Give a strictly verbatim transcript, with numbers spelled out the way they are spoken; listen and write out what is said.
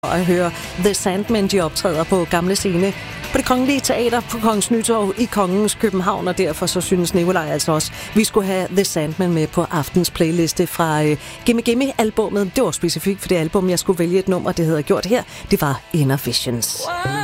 at høre The Sandmen, de optræder på Gamle Scene på Det Kongelige Teater på Kongens Nytorv i Kongens København, og derfor så synes Nikolaj altså også, vi skulle have The Sandmen med på aftens playliste fra uh, Gimme Gimme-albummet. Det var specifikt for det album, jeg skulle vælge et nummer, det havde gjort her. Det var Inner Visions.